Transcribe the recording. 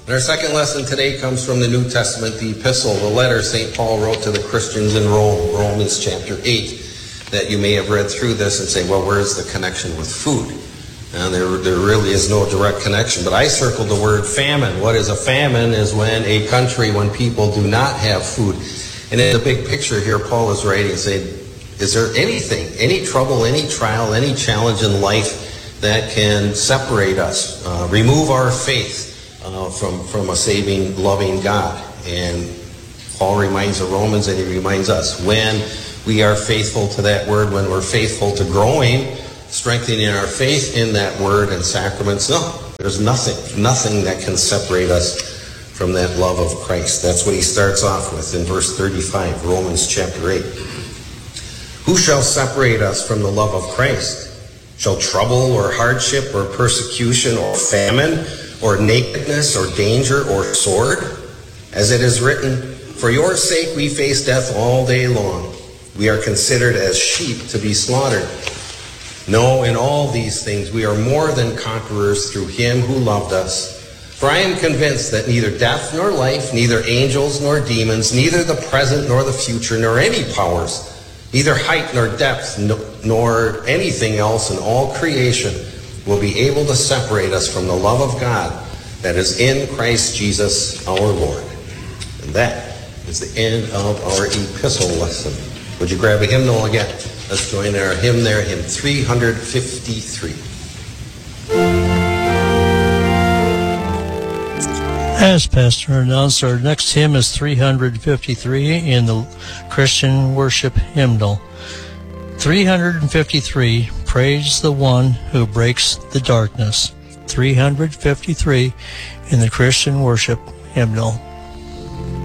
And our second lesson today comes from the New Testament, the epistle, the letter St. Paul wrote to the Christians in Rome, Romans chapter 8, that you may have read through this and say, well, where's the connection with food? And there really is no direct connection, but I circled the word famine. What is a famine is when a country, when people do not have food. And in the big picture here, Paul is writing saying, is there anything, any trouble, any trial, any challenge in life that can separate us, remove our faith from a saving, loving God? And Paul reminds the Romans and he reminds us, when we are faithful to that word, when we're faithful to growing, strengthening our faith in that word and sacraments, no, there's nothing that can separate us from that love of Christ. That's what he starts off with in verse 35, Romans chapter 8. Who shall separate us from the love of Christ? Shall trouble or hardship or persecution or famine or nakedness or danger or sword? As it is written, for your sake we face death all day long. We are considered as sheep to be slaughtered. No, in all these things we are more than conquerors through him who loved us. For I am convinced that neither death nor life, neither angels nor demons, neither the present nor the future, nor any powers, neither height nor depth, nor anything else in all creation will be able to separate us from the love of God that is in Christ Jesus our Lord. And that is the end of our epistle lesson. Would you grab a hymnal again? Let's join our hymn there, hymn 353. As Pastor announced, our next hymn is 353 in the Christian Worship Hymnal. 353, Praise the One Who Breaks the Darkness. 353 in the Christian Worship Hymnal.